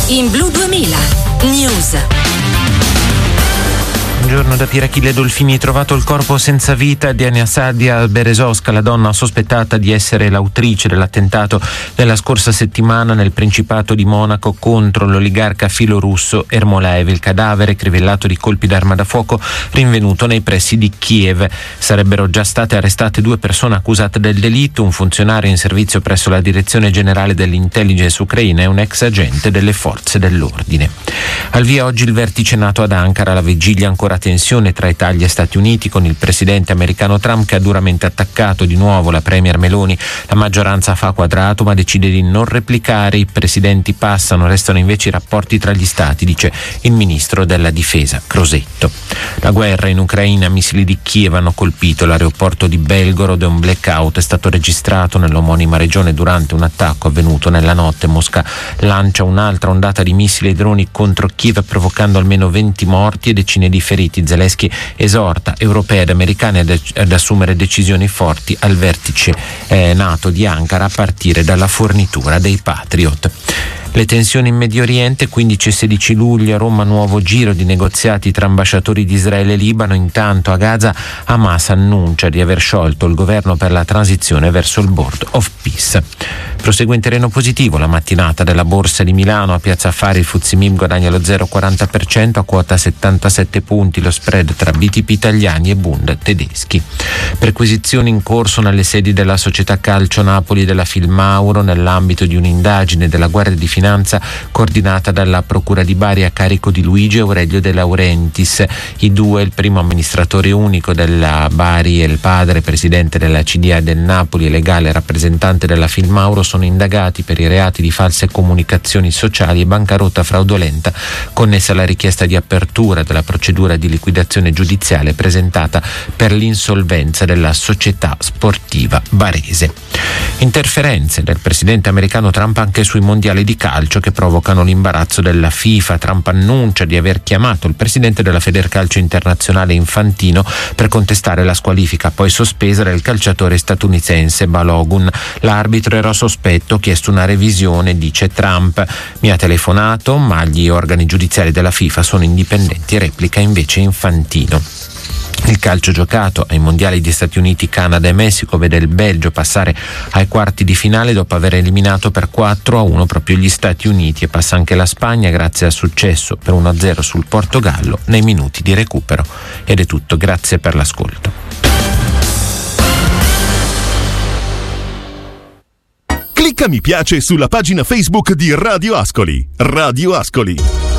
in Blu 2000 News. Buongiorno da Pirachille Dolfini. Trovato il corpo senza vita di Anastasia Berezovska, la donna sospettata di essere l'autrice dell'attentato della scorsa settimana nel Principato di Monaco contro l'oligarca filorusso Ermolaev. Il cadavere, crivellato di colpi d'arma da fuoco, rinvenuto nei pressi di Kiev. Sarebbero già state arrestate 2 persone accusate del delitto, un funzionario in servizio presso la Direzione Generale dell'Intelligence ucraina e un ex agente delle forze dell'ordine. Al via oggi il vertice NATO ad Ankara, la vigilia ancora tensione tra Italia e Stati Uniti, con il presidente americano Trump che ha duramente attaccato di nuovo la premier Meloni. La maggioranza fa quadrato ma decide di non replicare, i presidenti passano, restano invece i rapporti tra gli stati, dice il ministro della difesa Crosetto. La guerra in Ucraina, missili di Kiev hanno colpito l'aeroporto di Belgorod e un blackout è stato registrato nell'omonima regione durante un attacco avvenuto nella notte. Mosca lancia un'altra ondata di missili e droni contro Kiev provocando almeno 20 morti e decine di feriti. Zelensky esorta europei ed americani ad assumere decisioni forti al vertice NATO di Ankara a partire dalla fornitura dei Patriot. Le tensioni in Medio Oriente, 15 e 16 luglio a Roma nuovo giro di negoziati tra ambasciatori di Israele e Libano. Intanto a Gaza Hamas annuncia di aver sciolto il governo per la transizione verso il Board of Peace. Prosegue in terreno positivo la mattinata della Borsa di Milano. A Piazza Affari il FTSE MIB guadagna lo 0,40% a quota 77 punti, lo spread tra BTP italiani e Bund tedeschi. Perquisizioni in corso nelle sedi della società Calcio Napoli e della Filmauro nell'ambito di un'indagine della Guardia di Finanza coordinata dalla Procura di Bari a carico di Luigi Aurelio De Laurentiis. I due, il primo amministratore unico della Bari e il padre presidente della CDA del Napoli e legale rappresentante della Filmauro, sono indagati per i reati di false comunicazioni sociali e bancarotta fraudolenta connessa alla richiesta di apertura della procedura di liquidazione giudiziale presentata per l'insolvenza della società sportiva barese. Interferenze del presidente americano Trump anche sui mondiali di calcio che provocano l'imbarazzo della FIFA. Trump annuncia di aver chiamato il presidente della Federcalcio Internazionale Infantino per contestare la squalifica poi sospesa del calciatore statunitense Balogun. L'arbitro era sospetto, ho chiesto una revisione, dice Trump. Mi ha telefonato, ma gli organi giudiziari della FIFA sono indipendenti, replica invece Infantino. Il calcio giocato ai mondiali di Stati Uniti, Canada e Messico vede il Belgio passare ai quarti di finale dopo aver eliminato per 4-1 proprio gli Stati Uniti, e passa anche la Spagna grazie al successo per 1-0 sul Portogallo nei minuti di recupero. Ed è tutto, grazie per l'ascolto. Clicca mi piace sulla pagina Facebook di Radio Ascoli. Radio Ascoli.